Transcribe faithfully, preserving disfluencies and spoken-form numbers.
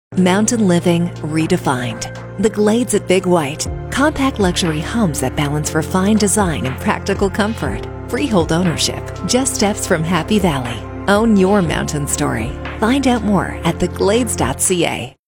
Mountain living redefined. The Glades at Big White. Compact luxury homes that balance refined design and practical comfort. Freehold ownership, just steps from Happy Valley. Own your mountain story. Find out more at the glades dot c a.